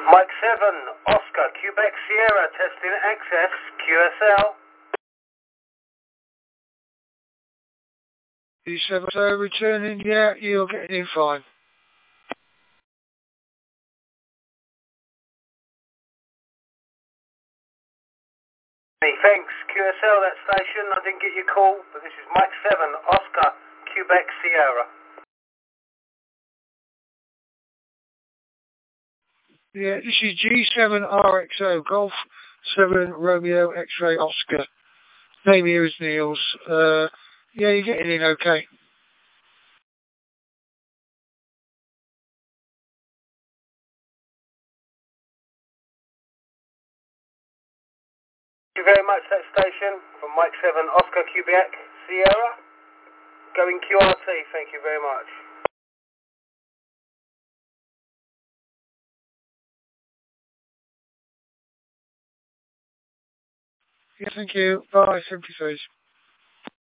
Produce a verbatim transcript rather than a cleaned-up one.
Mike seven, Oscar, Quebec Sierra, testing access, Q S L. E seven so returning, yeah, you're getting in fine. Hey, thanks, Q S L, that station. I didn't get your call, but this is Mike seven, Oscar, Quebec Sierra. Yeah, this is G seven R X O, Golf seven Romeo X-Ray Oscar. Name here is Niels. Uh, yeah, you're getting in okay. Thank you very much, that station, from Mike seven, Oscar, Quebec Sierra. Going Q R T, thank you very much. Yeah, thank you. Bye, seventy-three.